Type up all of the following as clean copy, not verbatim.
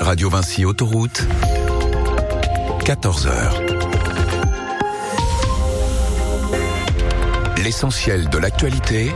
Radio Vinci Autoroute, 14h. L'essentiel de l'actualité,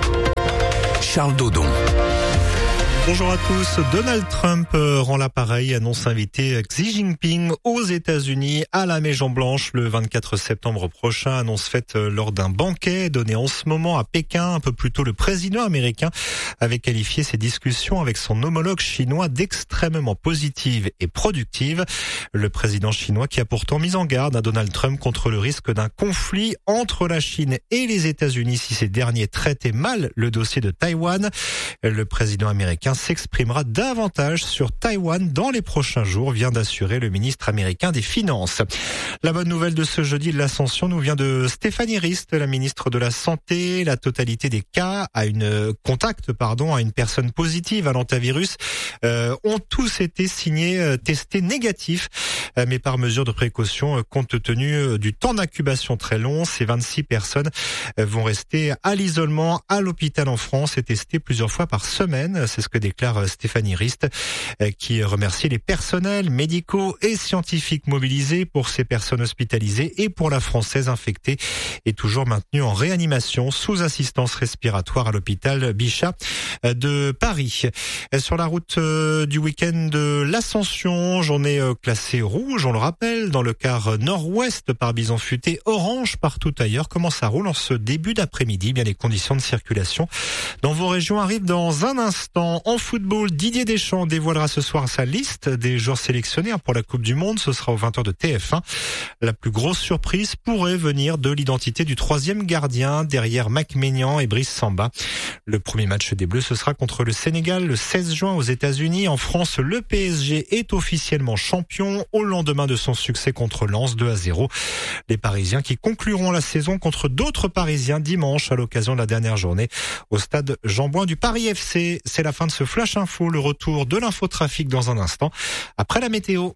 Charles Dodon. Bonjour à tous. Donald Trump rend l'appareil, annonce inviter Xi Jinping aux États-Unis à la Maison-Blanche le 24 septembre prochain. Annonce faite lors d'un banquet donné en ce moment à Pékin. Un peu plus tôt, le président américain avait qualifié ses discussions avec son homologue chinois d'extrêmement positives et productives. Le président chinois qui a pourtant mis en garde à Donald Trump contre le risque d'un conflit entre la Chine et les États-Unis si ces derniers traitaient mal le dossier de Taïwan. Le président américain s'exprimera davantage sur Taïwan dans les prochains jours, vient d'assurer le ministre américain des Finances. La bonne nouvelle de ce jeudi de l'Ascension nous vient de Stéphanie Rist, la ministre de la Santé. La totalité des cas à une personne positive à l'hantavirus ont tous été testés négatifs, mais par mesure de précaution, compte tenu du temps d'incubation très long, ces 26 personnes vont rester à l'isolement à l'hôpital en France et testées plusieurs fois par semaine. C'est ce que déclare Stéphanie Rist, qui remercie les personnels médicaux et scientifiques mobilisés pour ces personnes hospitalisées et pour la Française infectée et toujours maintenue en réanimation sous assistance respiratoire à l'hôpital Bichat de Paris. Sur la route du week-end de l'Ascension, journée classée rouge, on le rappelle, dans le quart nord-ouest par Bison Futé, orange partout ailleurs. Comment ça roule en ce début d'après-midi? Bien, les conditions de circulation dans vos régions arrivent dans un instant. En football, Didier Deschamps dévoilera ce soir sa liste des joueurs sélectionnés pour la Coupe du Monde. Ce sera aux 20h de TF1. La plus grosse surprise pourrait venir de l'identité du troisième gardien derrière Mike Maignan et Brice Samba. Le premier match des Bleus, ce sera contre le Sénégal le 16 juin aux États-Unis. En France, le PSG est officiellement champion au lendemain de son succès contre Lens 2-0. Les Parisiens qui concluront la saison contre d'autres Parisiens dimanche à l'occasion de la dernière journée au stade Jean-Bouin du Paris FC. C'est la fin de ce Flash Info, le retour de l'infotrafic dans un instant, après la météo.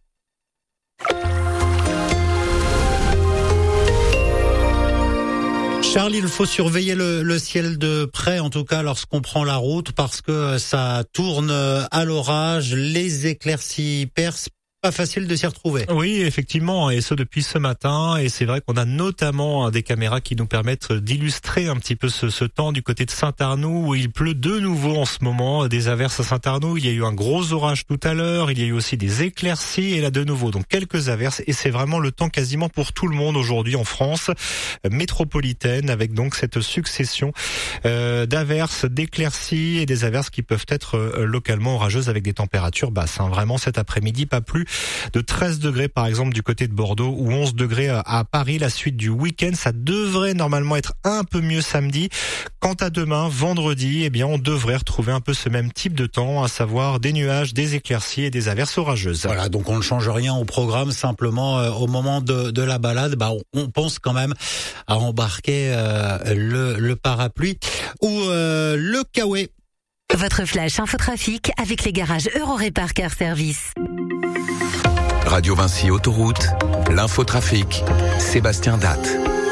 Charles, il faut surveiller le ciel de près, en tout cas lorsqu'on prend la route, parce que ça tourne à l'orage, les éclaircies percent. Pas facile de s'y retrouver. Oui, effectivement, et ce depuis ce matin. Et c'est vrai qu'on a notamment des caméras qui nous permettent d'illustrer un petit peu ce temps du côté de Saint-Arnoux, où il pleut de nouveau en ce moment. Des averses à Saint-Arnoux. Il y a eu un gros orage tout à l'heure. Il y a eu aussi des éclaircies et là de nouveau. Donc quelques averses. Et c'est vraiment le temps quasiment pour tout le monde aujourd'hui en France métropolitaine, avec donc cette succession d'averses, d'éclaircies et des averses qui peuvent être localement orageuses avec des températures basses. Vraiment cet après-midi, pas plus de 13 degrés par exemple du côté de Bordeaux ou 11 degrés à Paris. La suite du week-end, ça devrait normalement être un peu mieux samedi. Quant à demain, vendredi, on devrait retrouver un peu ce même type de temps, à savoir des nuages, des éclaircies et des averses orageuses. Voilà, donc on ne change rien au programme, simplement au moment de la balade, on pense quand même à embarquer le parapluie ou le kawaii. Votre flash infotrafic avec les garages Eurorépar Car Service. Radio Vinci Autoroute, l'infotrafic, Sébastien Datte.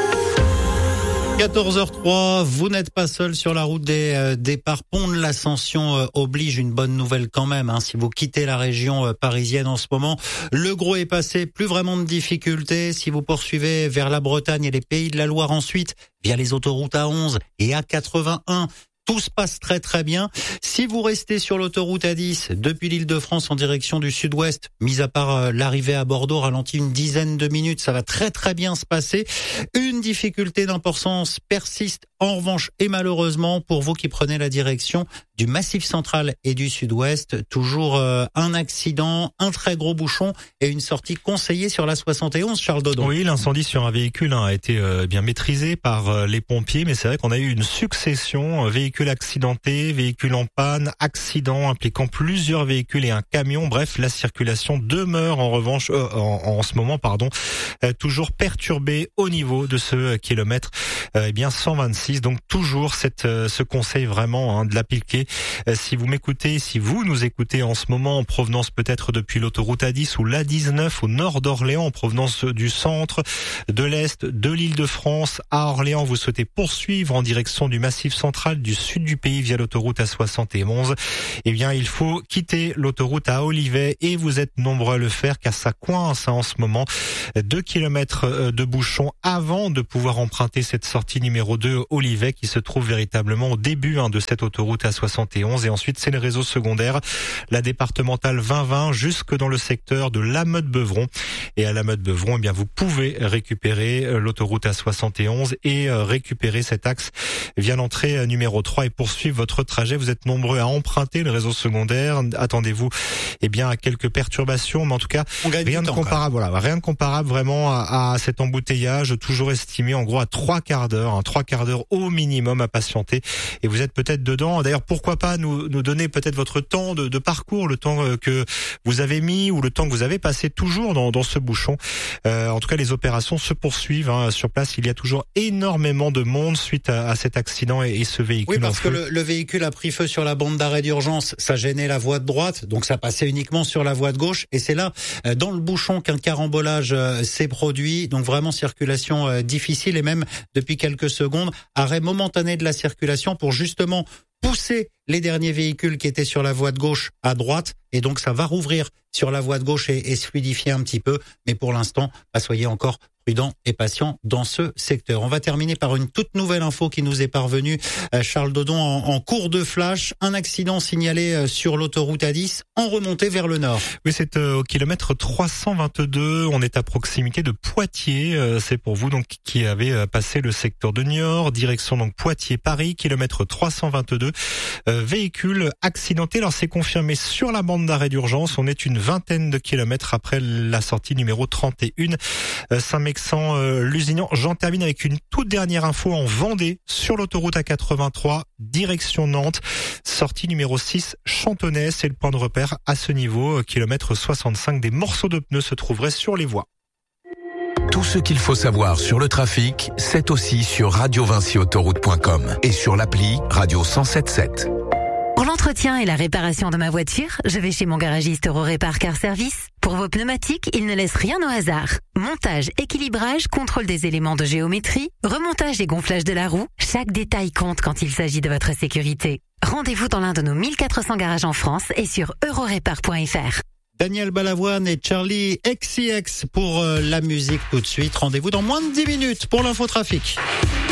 14h03, vous n'êtes pas seul sur la route des départs. Pont de l'Ascension oblige, une bonne nouvelle quand même. Si vous quittez la région parisienne en ce moment, le gros est passé, plus vraiment de difficultés. Si vous poursuivez vers la Bretagne et les Pays de la Loire ensuite, via les autoroutes A11 et A81, tout se passe très très bien. Si vous restez sur l'autoroute A10 depuis l'Île-de-France en direction du sud-ouest, mis à part l'arrivée à Bordeaux, ralenti une dizaine de minutes, ça va très très bien se passer. Une difficulté d'importance persiste en revanche et malheureusement pour vous qui prenez la direction du Massif central et du sud-ouest, toujours un accident, un très gros bouchon et une sortie conseillée sur la 71, Charles Dodon. Oui, l'incendie sur un véhicule a été bien maîtrisé par les pompiers, mais c'est vrai qu'on a eu une succession, véhicule accidenté, véhicule en panne, accident impliquant plusieurs véhicules et un camion. Bref, la circulation demeure en revanche en ce moment, toujours perturbée au niveau de ce kilomètre 126. Donc toujours ce conseil vraiment de l'appliquer. Si vous m'écoutez, si vous nous écoutez en ce moment en provenance peut-être depuis l'autoroute A10 ou l'A19 au nord d'Orléans, en provenance du centre, de l'est, de l'Île-de-France à Orléans, vous souhaitez poursuivre en direction du Massif central, du sud du pays via l'autoroute A71, eh bien, il faut quitter l'autoroute à Olivet et vous êtes nombreux à le faire car ça coince en ce moment. 2 kilomètres de bouchons avant de pouvoir emprunter cette sortie numéro 2 Olivet qui se trouve véritablement au début de cette autoroute A71 et ensuite c'est le réseau secondaire, la départementale 2020 jusque dans le secteur de La Motte-Beuvron. Et à La Motte-Beuvron, eh bien, vous pouvez récupérer l'autoroute A71 et récupérer cet axe via l'entrée numéro 3 et poursuivre votre trajet. Vous êtes nombreux à emprunter le réseau secondaire. Attendez-vous, eh bien, à quelques perturbations, mais en tout cas, rien de comparable. Voilà, rien de comparable vraiment à cet embouteillage, toujours estimé en gros à 3 quarts d'heure, 3 quarts d'heure au minimum à patienter. Et vous êtes peut-être dedans. D'ailleurs, pourquoi pas nous donner peut-être votre temps de parcours, le temps que vous avez mis ou le temps que vous avez passé toujours dans ce bouchon. En tout cas, les opérations se poursuivent. Sur place, il y a toujours énormément de monde suite à cet accident et ce véhicule. Oui, parce que le véhicule a pris feu sur la bande d'arrêt d'urgence. Ça gênait la voie de droite, donc ça passait uniquement sur la voie de gauche. Et c'est là, dans le bouchon, qu'un carambolage s'est produit. Donc vraiment circulation difficile et même depuis quelques secondes, arrêt momentané de la circulation pour justement pousser les derniers véhicules qui étaient sur la voie de gauche à droite. Et donc ça va rouvrir sur la voie de gauche et se fluidifier un petit peu. Mais pour l'instant, soyez encore prudents et patients dans ce secteur. On va terminer par une toute nouvelle info qui nous est parvenue. Charles Dodon, en cours de flash, un accident signalé sur l'autoroute A10 en remontée vers le nord. Oui, c'est au kilomètre 322. On est à proximité de Poitiers. C'est pour vous donc qui avez passé le secteur de Niort, direction donc Poitiers-Paris, kilomètre 322. Véhicule accidenté. Alors c'est confirmé sur la bande d'arrêt d'urgence. On est une vingtaine de kilomètres après la sortie numéro 31. Saint-Mexan-Lusignan. J'en termine avec une toute dernière info en Vendée sur l'autoroute A83, direction Nantes. Sortie numéro 6, Chantonnay. C'est le point de repère à ce niveau. Kilomètre 65, des morceaux de pneus se trouveraient sur les voies. Tout ce qu'il faut savoir sur le trafic, c'est aussi sur radiovinciautoroute.com et sur l'appli Radio 107.7. Pour l'entretien et la réparation de ma voiture, je vais chez mon garagiste Eurorépar Car Service. Pour vos pneumatiques, il ne laisse rien au hasard. Montage, équilibrage, contrôle des éléments de géométrie, remontage et gonflage de la roue, chaque détail compte quand il s'agit de votre sécurité. Rendez-vous dans l'un de nos 1400 garages en France et sur eurorépar.fr. Daniel Balavoine et Charlie XCX pour la musique tout de suite. Rendez-vous dans moins de 10 minutes pour l'infotrafic.